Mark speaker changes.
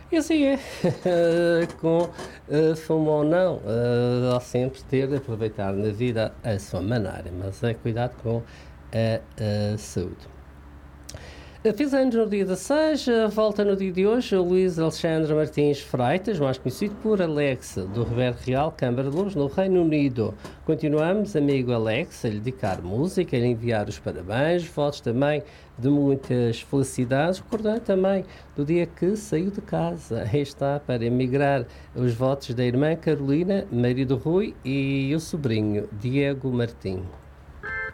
Speaker 1: E assim é, com fumo ou não, há sempre ter de aproveitar na vida a sua maneira, mas é cuidado com a saúde. Fiz anos no dia 16, volta no dia de hoje o Luís Alexandre Martins Freitas, mais conhecido por Alex, do Reverb Real Câmara de Luz, no Reino Unido. Continuamos, amigo Alex, a lhe dedicar música, a lhe enviar os parabéns, votos também de muitas felicidades, recordando também do dia que saiu de casa. Aí está, para emigrar, os votos da irmã Carolina, marido Rui, e o sobrinho Diego Martim.